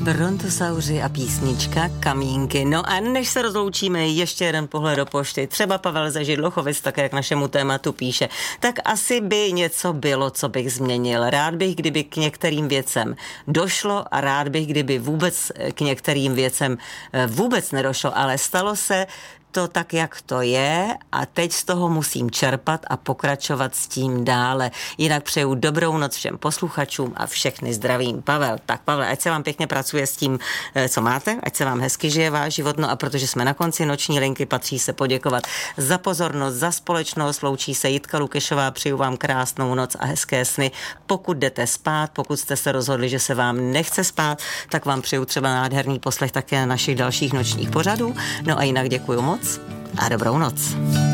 Brontosauři a písnička Kamínky. No a než se rozloučíme, ještě jeden pohled do pošty. Třeba Pavel ze Židlochovic, tak jak našemu tématu píše. Tak asi by něco bylo, co bych změnil. Rád bych, kdyby k některým věcem došlo a rád bych, kdyby vůbec k některým věcem vůbec nedošlo, ale stalo se to tak, jak to je a teď z toho musím čerpat a pokračovat s tím dále. Jinak přeju dobrou noc všem posluchačům a všechny zdravím. Pavel. Tak Pavle, ať se vám pěkně pracuje s tím, co máte, ať se vám hezky žije váš život, no a protože jsme na konci noční linky, patří se poděkovat za pozornost, za společnost, loučí se Jitka Lukešová, přeju vám krásnou noc a hezké sny. Pokud jdete spát, pokud jste se rozhodli, že se vám nechce spát, tak vám přeju třeba nádherný poslech také našich dalších nočních pořadů. No a jinak děkuju moc a dobrou noc.